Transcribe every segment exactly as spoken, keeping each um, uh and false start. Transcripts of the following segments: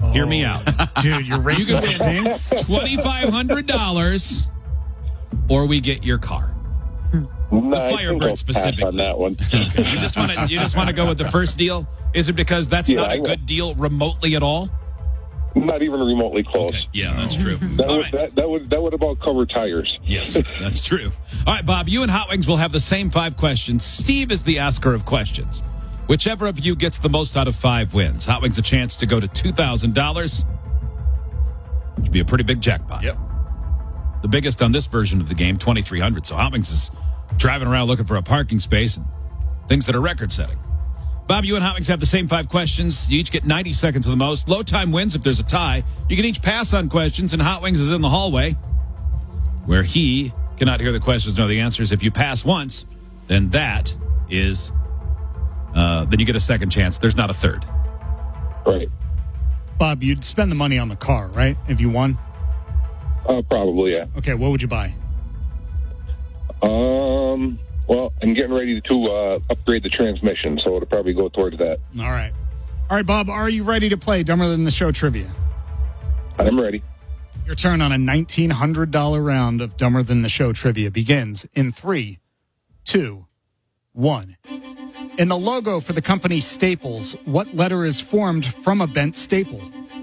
Hear me out. Dude, you're You racing can for win points? twenty-five hundred dollars, or we get your car. No, The I think Firebird I'll pass specifically. on that one. Okay. You just want to you just want to go with the first deal? Is it because that's Yeah, not I a will. good deal remotely at all? Not even remotely close. Okay. Yeah, that's true. That All would right. that, that would that would about cover tires. Yes, that's true. All right, Bob, you and Hot Wings will have the same five questions. Steve is the asker of questions. Whichever of you gets the most out of five wins. Hot Wings a chance to go to two thousand dollars, which would be a pretty big jackpot. Yep. The biggest on this version of the game, twenty-three hundred. So Hot Wings is driving around looking for a parking space and things that are record-setting. Bob, you and Hot Wings have the same five questions. You each get ninety seconds of the most. Low time wins if there's a tie. You can each pass on questions, and Hot Wings is in the hallway where he cannot hear the questions nor the answers. If you pass once, then that is, uh, then you get a second chance. There's not a third. Right. Bob, you'd spend the money on the car, right? If you won? Uh, probably, yeah. Okay, what would you buy? Um. Well, I'm getting ready to uh, upgrade the transmission, so it'll probably go towards that. All right. All right, Bob, are you ready to play Dumber Than the Show trivia? I'm ready. Your turn on a nineteen hundred dollars round of Dumber Than the Show trivia begins in three, two, one. In the logo for the company Staples, what letter is formed from a bent staple?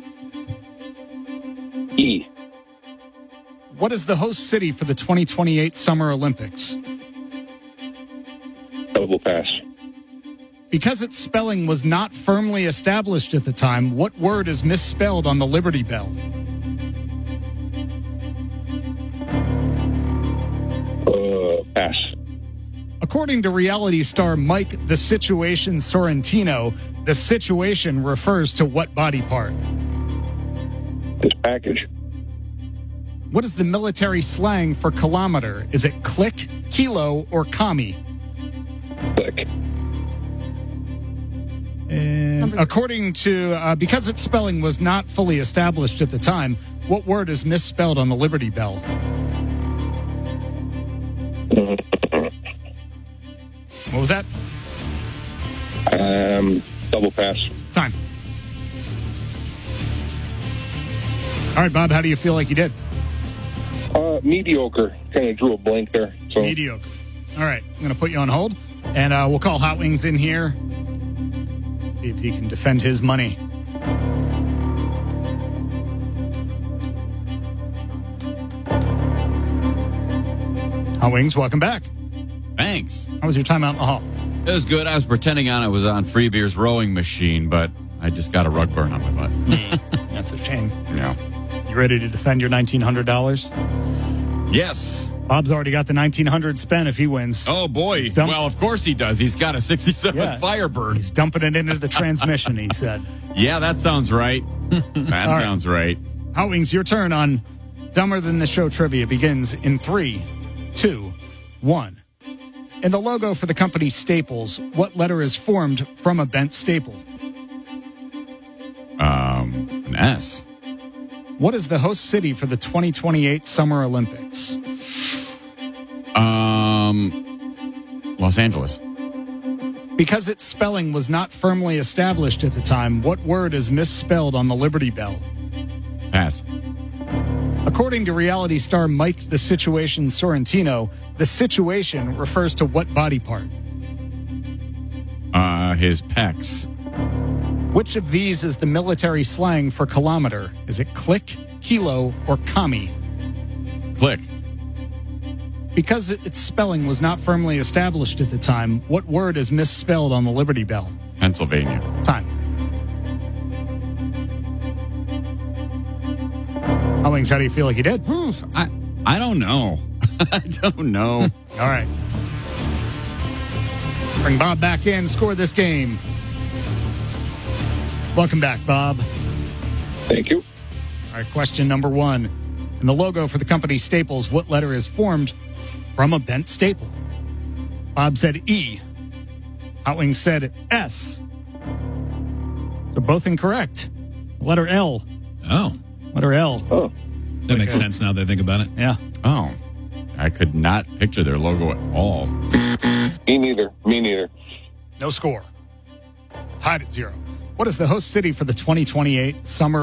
E. What is the host city for the twenty twenty-eight Summer Olympics? Double pass. Because its spelling was not firmly established at the time, what word is misspelled on the Liberty Bell? Uh, pass. According to reality star Mike The Situation Sorrentino, the situation refers to what body part? This package. What is the military slang for kilometer? Is it click, kilo, or kami? Click. And according to, uh, because its spelling was not fully established at the time, what word is misspelled on the Liberty Bell? What was that? Um, double pass. Time. All right, Bob, how do you feel like you did? Uh, mediocre. Kind of drew a blank there. So Mediocre. All right, I'm going to put you on hold, and uh, we'll call Hot Wings in here. See if he can defend his money. Hot Wings, welcome back. Thanks. How was your time out in the hall? It was good. I was pretending on I was on Free Beer's rowing machine, but I just got a rug burn on my butt. That's a shame. Yeah. You ready to defend your nineteen hundred dollars? Yes. Bob's already got the nineteen hundred dollars spent if he wins. Oh, boy. Dump- Well, of course he does. He's got a sixty-seven Yeah. Firebird. He's dumping it into the transmission, he said. Yeah, that sounds right. That right. sounds right. Hot Wings, your turn on Dumber Than the Show trivia begins in three, two, one. In the logo for the company Staples, what letter is formed from a bent staple? Um, an S. What is the host city for the twenty twenty-eight Summer Olympics? Um, Los Angeles. Because its spelling was not firmly established at the time, what word is misspelled on the Liberty Bell? Pass. According to reality star Mike The Situation Sorrentino, the situation refers to what body part? Uh, his pecs. Which of these is the military slang for kilometer? Is it click, kilo, or kami? Click. Because it- its spelling was not firmly established at the time, what word is misspelled on the Liberty Bell? Pennsylvania. Time. Hot Wings, how do you feel like you did? Whew, I, I don't know. I don't know. All right. Bring Bob back in, score this game. Welcome back, Bob. thank you. All right, question number one. In the logo for the company Staples, what letter is formed from a bent staple? Bob said E. Hot Wings said S. So both incorrect. Letter L. Oh, Letter L. Oh, that makes sense now that I think about it. Yeah. Oh, I could not picture their logo at all. me neither. Me neither. No score. Tied at zero. What is the host city for the twenty twenty-eight Summer